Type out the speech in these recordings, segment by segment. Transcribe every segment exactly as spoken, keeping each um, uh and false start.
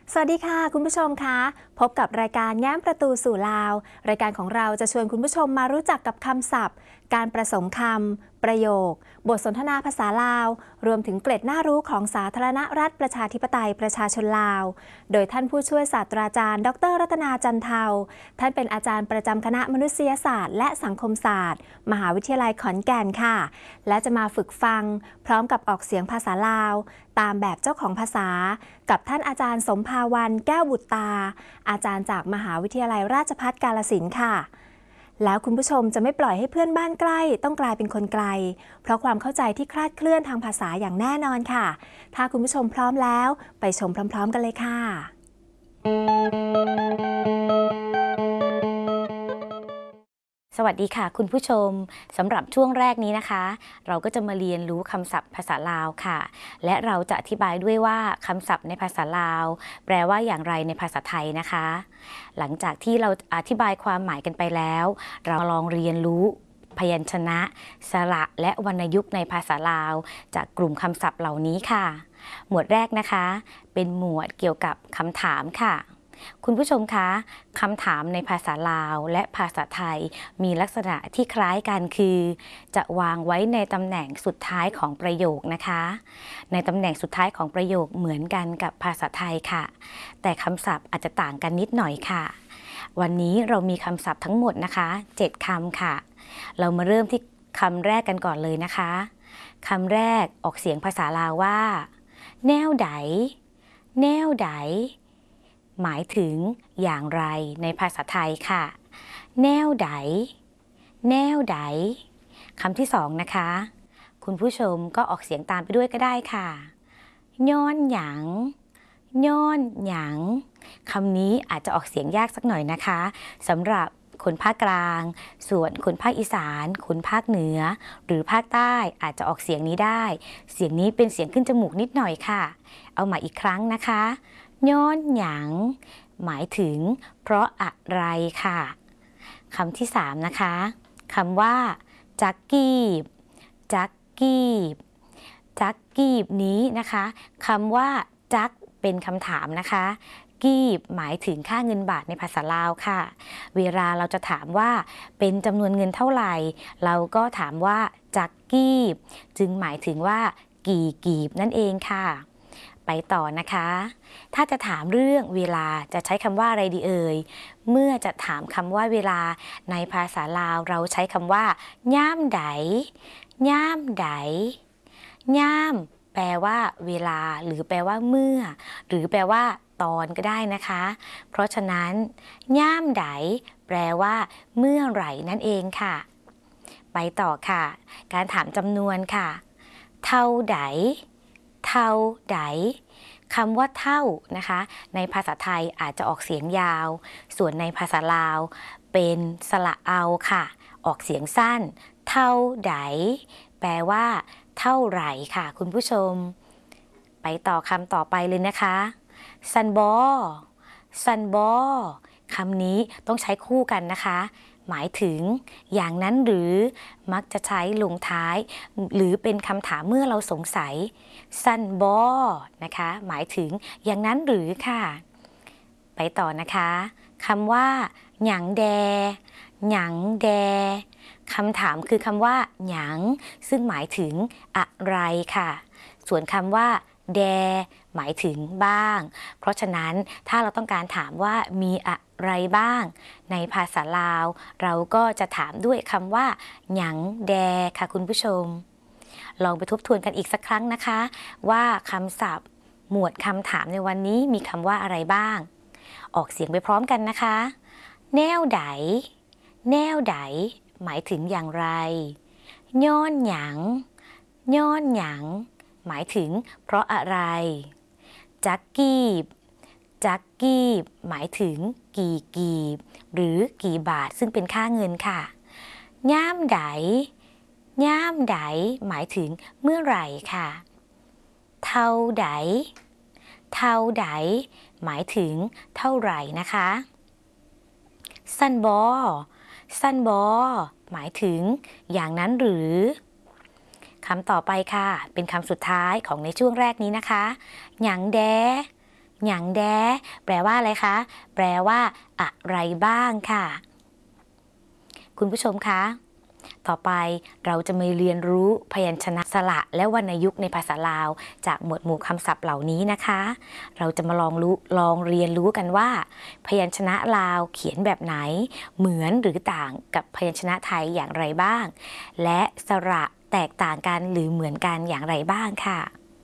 สวัสดีค่ะคุณผู้ชมคะพบกับรายการแง้มประตูสู่ลาวรายการของเราจะชวนคุณผู้ชมมารู้จักกับคำศัพท์การประสมคำประโยคบทสนทนาภาษาลาวรวมถึงเกร็ดน่ารู้ของสาธารณรัฐประชาธิปไตยประชาชนลาวโดยท่านผู้ช่วยศาสตราจารย์ดรรัตนาจันเทาท่านเป็นอาจารย์ประจำคณะมนุษยศาสตร์และสังคมศาสตร์มหาวิทยาลัยขอนแก่นค่ะและจะมาฝึกฟังพร้อมกับออกเสียงภาษาลาวตามแบบเจ้าของภาษากับท่านอาจารย์สมภาวันแก้วบุตรตาอาจารย์จากมหาวิทยาลัยราชภัฏกาฬสินธุ์ค่ะแล้วคุณผู้ชมจะไม่ปล่อยให้เพื่อนบ้านใกล้ต้องกลายเป็นคนไกลเพราะความเข้าใจที่คลาดเคลื่อนทางภาษาอย่างแน่นอนค่ะถ้าคุณผู้ชมพร้อมแล้วไปชมพร้อมๆกันเลยค่ะสวัสดีค่ะคุณผู้ชมสำหรับช่วงแรกนี้นะคะเราก็จะมาเรียนรู้คำศัพท์ภาษาลาวค่ะและเราจะอธิบายด้วยว่าคำศัพท์ในภาษาลาวแปลว่าอย่างไรในภาษาไทยนะคะหลังจากที่เราอธิบายความหมายกันไปแล้วเราลองเรียนรู้พยัญชนะสระและวรรณยุกต์ในภาษาลาวจากกลุ่มคำศัพท์เหล่านี้ค่ะหมวดแรกนะคะเป็นหมวดเกี่ยวกับคำถามค่ะคุณผู้ชมคะคำถามในภาษาลาวและภาษาไทยมีลักษณะที่คล้ายกันคือจะวางไว้ในตำแหน่งสุดท้ายของประโยคนะคะในตำแหน่งสุดท้ายของประโยคเหมือนกันกับภาษาไทยค่ะแต่คำศัพท์อาจจะต่างกันนิดหน่อยค่ะวันนี้เรามีคำศัพท์ทั้งหมดนะคะเจ็ดคำค่ะเรามาเริ่มที่คำแรกกันก่อนเลยนะคะคำแรกออกเสียงภาษาลาวว่าแนวใดแนวใดหมายถึงอย่างไรในภาษาไทยค่ะแนวใดแนวใดคำที่สองนะคะคุณผู้ชมก็ออกเสียงตามไปด้วยก็ได้ค่ะย้อนหยังย้อนหยังคำนี้อาจจะออกเสียงยากสักหน่อยนะคะสำหรับคนภาคกลางส่วนคนภาคอีสานคนภาคเหนือหรือภาคใต้อาจจะออกเสียงนี้ได้เสียงนี้เป็นเสียงขึ้นจมูกนิดหน่อยค่ะเอาใหม่อีกครั้งนะคะย้อนหยังหมายถึงเพราะอะไรค่ะคำที่สามนะคะคำว่าจักกีบจักกีบจักกีบนี้นะคะคำว่าจักเป็นคำถามนะคะกีบหมายถึงค่าเงินบาทในภาษาลาวค่ะเวลาเราจะถามว่าเป็นจำนวนเงินเท่าไหร่เราก็ถามว่าจักกีบจึงหมายถึงว่ากี่กีบนั่นเองค่ะไปต่อนะคะถ้าจะถามเรื่องเวลาจะใช้คำว่าอะไรดีเอ่ยเมื่อจะถามคำว่าเวลาในภาษาลาวเราใช้คำว่าย่ามใดย่ามใดย่ามแปลว่าเวลาหรือแปลว่าเมื่อหรือแปลว่าตอนก็ได้นะคะเพราะฉะนั้นย่ามใดแปลว่าเมื่อไหร่นั่นเองค่ะไปต่อค่ะการถามจำนวนค่ะเท่าใดเท่าใดคำว่าเท่านะคะในภาษาไทยอาจจะออกเสียงยาวส่วนในภาษาลาวเป็นสระเอาค่ะออกเสียงสั้นเท่าใดแปลว่าเท่าไหร่ค่ะคุณผู้ชมไปต่อคำต่อไปเลยนะคะซันบอซันบอคำนี้ต้องใช้คู่กันนะคะหมายถึงอย่างนั้นหรือมักจะใช้ลงท้ายหรือเป็นคำถามเมื่อเราสงสัยซันบอนะคะหมายถึงอย่างนั้นหรือค่ะไปต่อนะคะคำว่าหยังแดหยังแดคำถามคือคำว่าหยังซึ่งหมายถึงอะไรค่ะส่วนคำว่าแดหมายถึงบ้างเพราะฉะนั้นถ้าเราต้องการถามว่ามีอะไรบ้างในภาษาลาวเราก็จะถามด้วยคำว่าหยังแดค่ะคุณผู้ชมลองไปทบทวนกันอีกสักครั้งนะคะว่าคำศัพท์หมวดคำถามในวันนี้มีคำว่าอะไรบ้างออกเสียงไปพร้อมกันนะคะแนวใดแนวใดหมายถึงอย่างไรย้อนหยังย้อนหยังหมายถึงเพราะอะไรจักกีบจักกีบหมายถึงกี่กีบหรือกี่บาทซึ่งเป็นค่าเงินค่ะย่ามใดย่ามใดหมายถึงเมื่อไหร่ค่ะเท่าใดเท่าใดหมายถึงเท่าไหร่นะคะซันบอซันบอหมายถึงอย่างนั้นหรือคำต่อไปค่ะเป็นคำสุดท้ายของในช่วงแรกนี้นะคะหยังแดหยังแดแปลว่าอะไรคะแปลว่าอะไรบ้างค่ะคุณผู้ชมคะต่อไปเราจะมาเรียนรู้พยัญชนะสระและวรรณยุกต์ในภาษาลาวจากหมวดหมู่คำศัพท์เหล่านี้นะคะเราจะมาลองรู้ลองเรียนรู้กันว่าพยัญชนะลาวเขียนแบบไหนเหมือนหรือต่างกับพยัญชนะไทยอย่างไรบ้างและสระแตกต่างกันหรือเหมือนกันอย่างไรบ้างค่ะ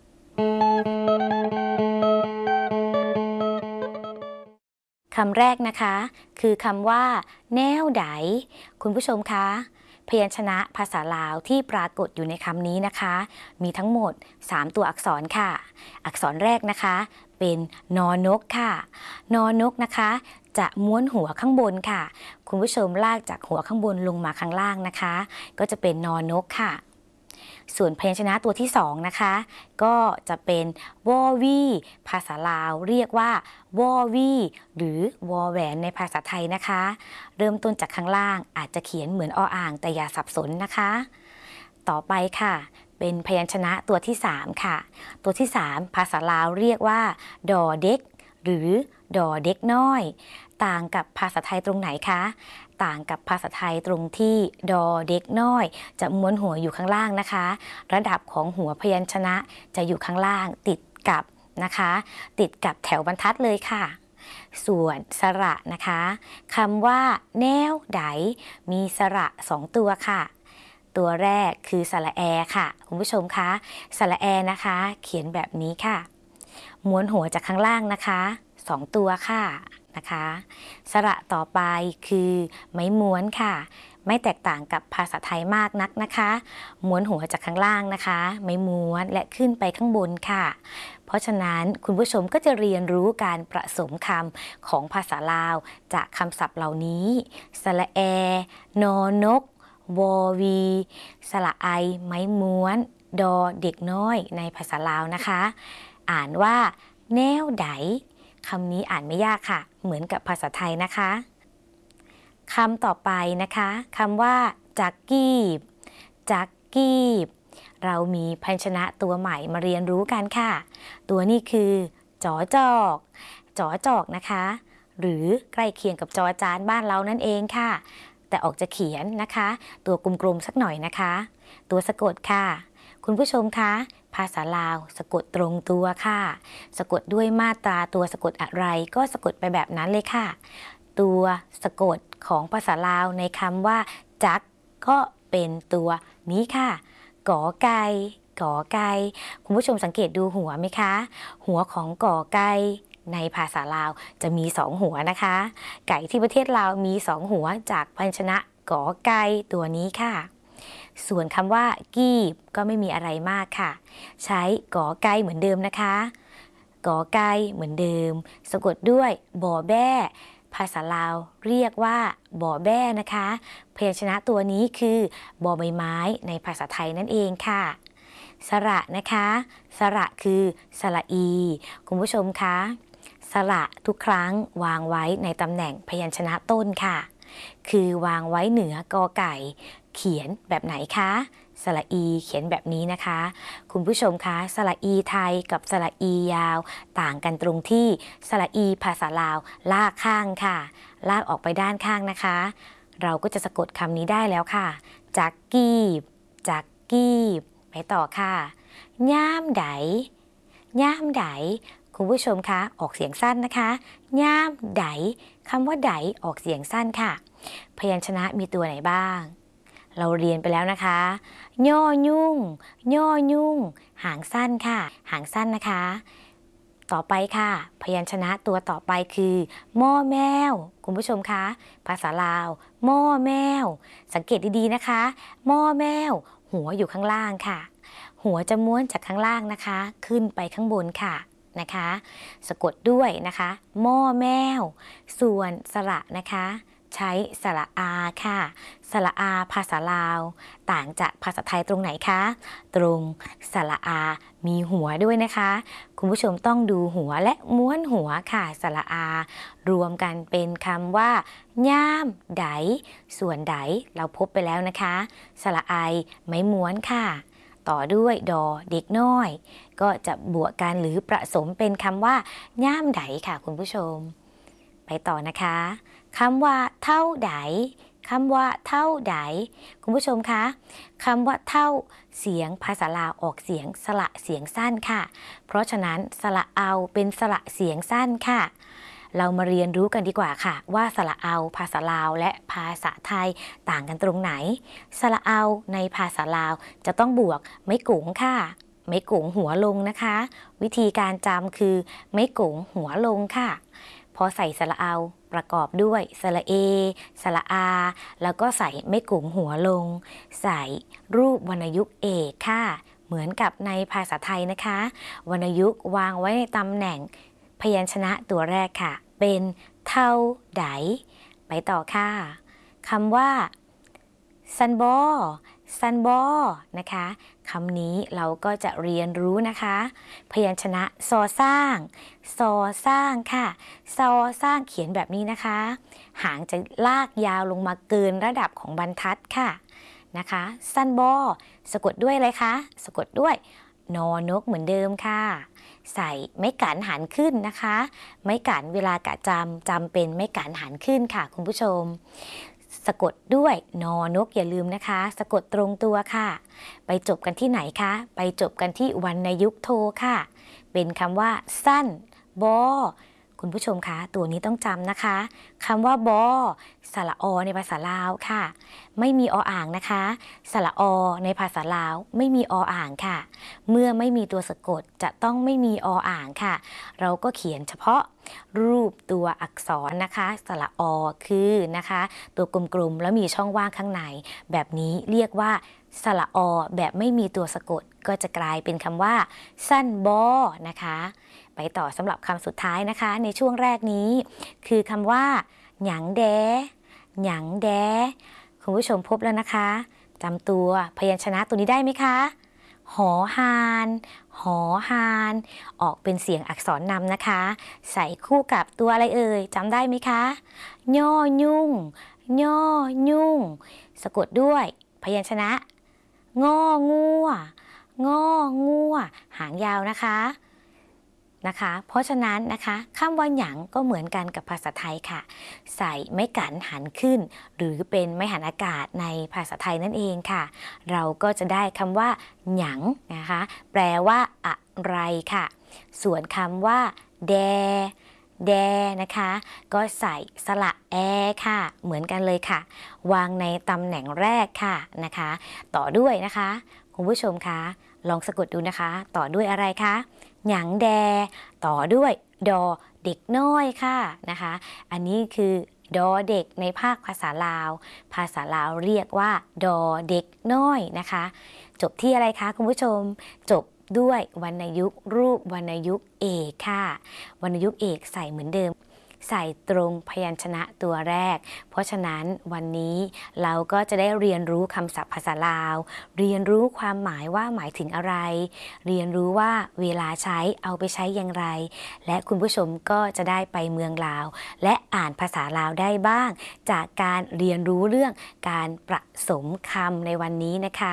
คำแรกนะคะคือคำว่าแนวไดคุณผู้ชมคะพยัญชนะภาษาลาวที่ปรากฏอยู่ในคำนี้นะคะมีทั้งหมดสามตัวอักษรค่ะอักษรแรกนะคะเป็นนอนกค่ะนอนกนะคะจะม้วนหัวข้างบนค่ะคุณผู้ชมลากจากหัวข้างบนลงมาข้างล่างนะคะก็จะเป็นนอนกค่ะส่วนพยัญชนะตัวที่สองนะคะก็จะเป็นวอวีภาษาลาวเรียกว่าวอวีหรือวอแหวนในภาษาไทยนะคะเริ่มต้นจากข้างล่างอาจจะเขียนเหมือนออ่างแต่อย่าสับสนนะคะต่อไปค่ะเป็นพยัญชนะตัวที่สามค่ะตัวที่สามภาษาลาวเรียกว่าดอเด็กหรือดอเด็กน้อยต่างกับภาษาไทยตรงไหนคะต่างกับภาษาไทยตรงที่ดอเด็กน้อยจะม้วนหัวอยู่ข้างล่างนะคะระดับของหัวพยัญชนะจะอยู่ข้างล่างติดกับนะคะติดกับแถวบรรทัดเลยค่ะส่วนสระนะคะคำว่าแนวไดมีสระสองตัวค่ะตัวแรกคือสระแอค่ะคุณผู้ชมคะสระแอนะคะเขียนแบบนี้ค่ะม้วนหัวจากข้างล่างนะคะสองตัวค่ะนะคะสระต่อไปคือไม้ม้วนค่ะไม่แตกต่างกับภาษาไทยมากนักนะคะม้วนหัวจากข้างล่างนะคะไม้ม้วนและขึ้นไปข้างบนค่ะเพราะฉะนั้นคุณผู้ชมก็จะเรียนรู้การผสมคำของภาษาลาวจากคำศัพท์เหล่านี้สระแอนอนกวอวีสระไอไม้ม้วนดอเด็กน้อยในภาษาลาวนะคะอ่านว่าแนวไดคำนี้อ่านไม่ยากค่ะเหมือนกับภาษาไทยนะคะคำต่อไปนะคะคำว่าจักกีบจักกีบเรามีพยัญชนะตัวใหม่มาเรียนรู้กันค่ะตัวนี้คือจอจอกจอจอกนะคะหรือใกล้เคียงกับจอจานบ้านเรานั่นเองค่ะแต่ออกจะเขียนนะคะตัวกลมๆสักหน่อยนะคะตัวสะกดค่ะคุณผู้ชมคะภาษาลาวสะกดตรงตัวค่ะสะกดด้วยมาตราตัวสะกดอะไรก็สะกดไปแบบนั้นเลยค่ะตัวสะกดของภาษาลาวในคำว่าจักก็เป็นตัวนี้ค่ะกอไก่กอไก่คุณผู้ชมสังเกตดูหัวไหมคะหัวของกอไก่ในภาษาลาวจะมีสองหัวนะคะไก่ที่ประเทศลาวมีสองหัวจากพยัญชนะกอไก่ตัวนี้ค่ะส่วนคำว่ากีบก็ไม่มีอะไรมากค่ะใช้กอไก่เหมือนเดิมนะคะกอไก่เหมือนเดิมสะกดด้วยบอแบ้ภาษาลาวเรียกว่าบอแบ้นะคะพยัญชนะตัวนี้คือบอใบไม้ในภาษาไทยนั่นเองค่ะสระนะคะสระคือสระอีคุณผู้ชมคะสระทุกครั้งวางไว้ในตำแหน่งพยัญชนะต้นค่ะคือวางไว้เหนือกอไก่เขียนแบบไหนคะสระอีเขียนแบบนี้นะคะคุณผู้ชมคะสระอีไทยกับสระอียาวต่างกันตรงที่สระอีภาษาลาวลากข้างค่ะลากออกไปด้านข้างนะคะเราก็จะสะกดคำนี้ได้แล้วค่ะจักกีบจักกีบไปต่อค่ะย่ามไดย่ามไดคุณผู้ชมคะออกเสียงสั้นนะคะย่ามไดคำว่าไดออกเสียงสั้นค่ะพยัญชนะมีตัวไหนบ้างเราเรียนไปแล้วนะคะย่อยุ่งย่อยุ่งหางสั้นค่ะหางสั้นนะคะต่อไปค่ะพยัญชนะตัวต่อไปคือหม้อแมวคุณผู้ชมคะภาษาลาวหม้อแมวสังเกตดีๆนะคะหม้อแมวหัวอยู่ข้างล่างค่ะหัวจะม้วนจากข้างล่างนะคะขึ้นไปข้างบนค่ะนะคะสะกดด้วยนะคะหม้อแมวส่วนสระนะคะใช้สระอาค่ะสระอาภาษาลาวต่างจากภาษาไทยตรงไหนคะตรงสระอามีหัวด้วยนะคะคุณผู้ชมต้องดูหัวและม้วนหัวค่ะสระอารวมกันเป็นคำว่าย่ามไดส่วนไดเราพบไปแล้วนะคะสระไอไม้ม้วนค่ะต่อด้วยดอเด็กน้อยก็จะบวกกันหรือผสมเป็นคำว่าย่ามไดค่ะคุณผู้ชมไปต่อนะคะคำว่าเท่าไดคำว่าเท่าไดคุณผู้ชมคะคำว่าเท่าเสียงภาษาลาวออกเสียงสระเสียงสั้นค่ะเพราะฉะนั้นสระเอาเป็นสระเสียงสั้นค่ะเรามาเรียนรู้กันดีกว่าค่ะว่าสระเอาภาษาลาวและภาษาไทยต่างกันตรงไหนสระเอาในภาษาลาวจะต้องบวกไม้กุ๋งค่ะไม้กุ๋งหัวลงนะคะวิธีการจำคือไม้กุ๋งหัวลงค่ะพอใส่สระเอาประกอบด้วยสระเอสระอาแล้วก็ใส่ไม้กุ๋งหัวลงใส่รูปวรรณยุกต์เอกค่ะเหมือนกับในภาษาไทยนะคะวรรณยุกต์วางไว้ในตำแหน่งพยัญชนะตัวแรกค่ะเป็นเท่าไดไปต่อค่ะคำว่าซันบอซันบอนะคะคำนี้เราก็จะเรียนรู้นะคะพยัญชนะซอสร้างซอสร้างค่ะซอสร้างเขียนแบบนี้นะคะหางจะลากยาวลงมาเกินระดับของบรรทัดค่ะนะคะซันบอสะกดด้วยอะไรคะสะกดด้วยนอนกเหมือนเดิมค่ะใส่ไม้กันหันขึ้นนะคะไม้กันเวลากะจำจำเป็นไม้กันหันขึ้นค่ะคุณผู้ชมสะกดด้วยนอนกอย่าลืมนะคะสะกดตรงตัวค่ะไปจบกันที่ไหนคะไปจบกันที่วรรณยุกต์โทค่ะเป็นคำว่าสั้นบอคุณผู้ชมคะตัวนี้ต้องจำนะคะคำว่าบอสระอในภาษาลาวค่ะไม่มีออ่างนะคะสระอในภาษาลาวไม่มีออ่างค่ะเมื่อไม่มีตัวสะกดจะต้องไม่มีออ่างค่ะเราก็เขียนเฉพาะรูปตัวอักษรนะคะสระอคือนะคะตัวกลมๆแล้วมีช่องว่างข้างในแบบนี้เรียกว่าสระอแบบไม่มีตัวสะกดก็จะกลายเป็นคำว่าสั้นบอนะคะไปต่อสำหรับคำสุดท้ายนะคะในช่วงแรกนี้คือคำว่าหยังแดหยังแดคุณผู้ชมพบแล้วนะคะจำตัวพยัญชนะตัวนี้ได้ไหมคะหอฮานหอฮานออกเป็นเสียงอักษรนำนะคะใส่คู่กับตัวอะไรเอ่ยจำได้ไหมคะย่อยุ่งย่อยุ่งสะกดด้วยพยัญชนะงองัวงองัวหางยาวนะคะนะคะเพราะฉะนั้นนะคะคำว่าหยังก็เหมือนกันกับภาษาไทยค่ะใส่ไม้กันหันขึ้นหรือเป็นไม้หันอากาศในภาษาไทยนั่นเองค่ะเราก็จะได้คำว่าหยังนะคะแปลว่าอะไรค่ะส่วนคำว่าแดแดนะคะก็ใส่สระแอค่ะเหมือนกันเลยค่ะวางในตำแหน่งแรกค่ะนะคะต่อด้วยนะคะคุณผู้ชมคะลองสะกดดูนะคะต่อด้วยอะไรคะหยังแดต่อด้วยดอเด็กน้อยค่ะนะคะอันนี้คือดอเด็กในภาคภาษาลาวภาษาลาวเรียกว่าดอเด็กน้อยนะคะจบที่อะไรคะคุณผู้ชมจบด้วยวรรณยุกต์รูปวรรณยุกต์เอกค่ะวรรณยุกต์เอกใส่เหมือนเดิมใส่ตรงพยัญชนะตัวแรกเพราะฉะนั้นวันนี้เราก็จะได้เรียนรู้คำศัพท์ภาษาลาวเรียนรู้ความหมายว่าหมายถึงอะไรเรียนรู้ว่าเวลาใช้เอาไปใช้อย่างไรและคุณผู้ชมก็จะได้ไปเมืองลาวและอ่านภาษาลาวได้บ้างจากการเรียนรู้เรื่องการประสมคำในวันนี้นะคะ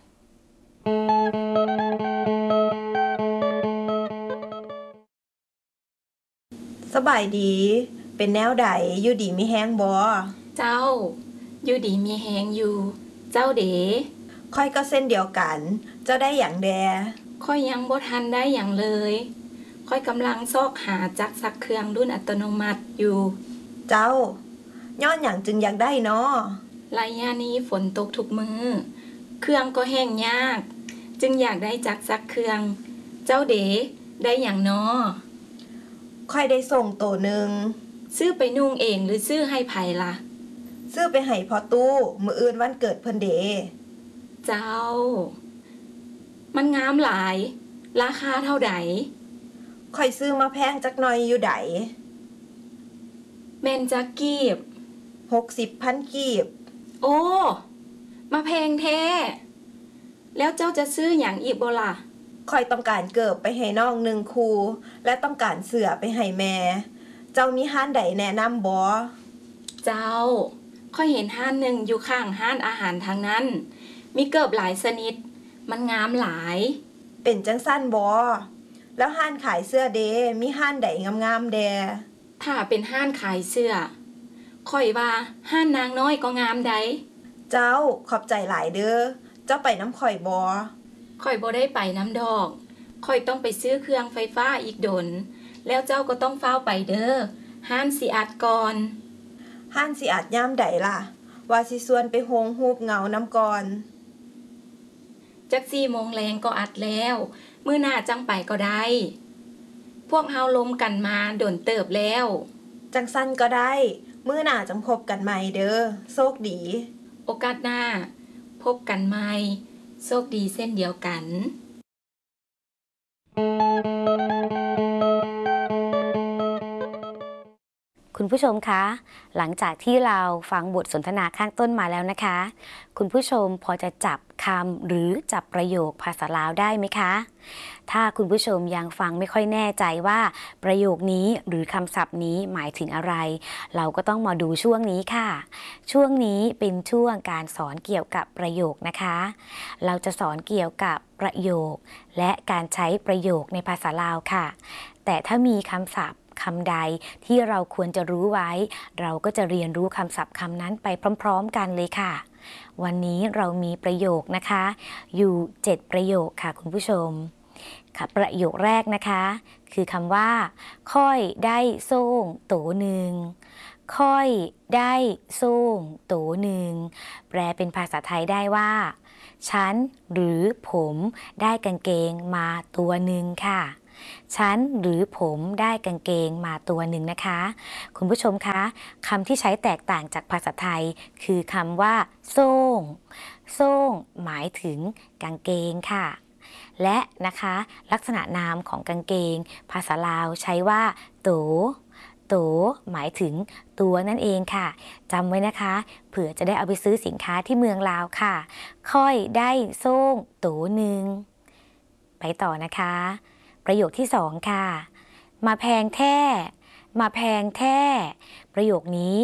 สบายดีเป็นแนวใดอยู่ดีมีแฮงบ่เจ้าอยู่ดีมีแฮงอยู่เจ้าเด๋ค่อยก็เส้นเดียวกันเจ้าได้อย่างแดค่อยยังบ่ทันได้อย่างเลยค่อยกำลังซอกหาจักรซักเครื่องรุ่นอัตโนมัติอยู่เจ้าย้อนหยังจึงอยากได้เนาะระยะนี้ฝนตกทุกมือเครื่องก็แห้งยากจึงอยากได้จักรซักเครื่องเจ้าเด๋ได้อย่างน้อค่อยได้ส่งโตหนึ่งซื้อไปนุ่งเองหรือซื้อให้ไผล่ะซื้อไปให้พ่อตู้มื้ออื่นวันเกิดเพิ่นเดเจ้ามันงามหลายราคาเท่าใดค่อยซื้อมาแพงจักหน่อยอยู่ไดแม่นจักกีบหกสิบพัน กีบโอ้มาแพงแท้แล้วเจ้าจะซื้อหยังอีกบ่ล่ะค่อยต้องการเกิบไปให้น้องหนึ่งคู่และต้องการเสื้อไปให้แม่เจ้ามีห้านใดแนะนำบ่เจ้าค่อยเห็นห้านหนึ่งอยู่ข้างห้านอาหารทางนั้นมีเกิบหลายชนิดมันงามหลายเป็นจังสั้นบ่แล้วห้านขายเสื้อเดมีห้านใดงามๆแดถ้าเป็นห้านขายเสื้อข่อยว่าห้านนางน้อยก็งามใดเจ้าขอบใจหลายเด้อเจ้าไปน้ำข่อยบ่ข่อยบ่ได้ไปน้ำดอกข่อยต้องไปซื้อเครื่องไฟฟ้าอีกดนแล้วเจ้าก็ต้องเฝ้าไปเด้อห้านสิอัดก่อนห้านสิอาจยามใดล่ะ ว่าสิส่วนไปโฮงฮูบเหงาน้ำก่อนจักสี่โมงแรงก็อัดแล้วมื้อหน้าจังไปก็ได้ พวกเฮาลมกันมาโดนเติบแล้วจังสั้นก็ได้ มื้อหน้าจังพบกันใหม่เด้อโชคดีโอกาสหน้า พบกันใหม่โชคดีเส้นเดียวกันคุณผู้ชมคะ หลังจากที่เราฟังบทสนทนาข้างต้นมาแล้วนะคะ คุณผู้ชมพอจะจับคำหรือจับประโยคภาษาลาวได้ไหมคะ ถ้าคุณผู้ชมยังฟังไม่ค่อยแน่ใจว่าประโยคนี้หรือคำศัพท์นี้หมายถึงอะไร เราก็ต้องมาดูช่วงนี้ค่ะ ช่วงนี้เป็นช่วงการสอนเกี่ยวกับประโยคนะคะ เราจะสอนเกี่ยวกับประโยคและการใช้ประโยคในภาษาลาวค่ะ แต่ถ้ามีคำศัพท์คำใดที่เราควรจะรู้ไว้ เราก็จะเรียนรู้คำศัพท์คำนั้นไปพร้อมๆกันเลยค่ะ วันนี้เรามีประโยคนะคะ อยู่เจ็ดประโยคค่ะคุณผู้ชมค่ะประโยคแรกนะคะ คือคำว่าค่อยได้ส่งโตหนึ่งค่อยได้ส่งโตหนึ่งแปลเป็นภาษาไทยได้ว่าฉันหรือผมได้กางเกงมาตัวหนึ่งค่ะฉันหรือผมได้กางเกงมาตัวหนึ่งนะคะคุณผู้ชมคะคำที่ใช้แตกต่างจากภาษาไทยคือคำว่าส่งส่งหมายถึงกางเกงค่ะและนะคะลักษณะนามของกางเกงภาษาลาวใช้ว่าโตโตหมายถึงตัวนั่นเองค่ะจำไว้นะคะเผื่อจะได้เอาไปซื้อสินค้าที่เมืองลาวค่ะค่อยได้ส่งโตหนึ่งไปต่อนะคะประโยคที่สองค่ะมาแพงแท้มาแพงแท้ประโยคนี้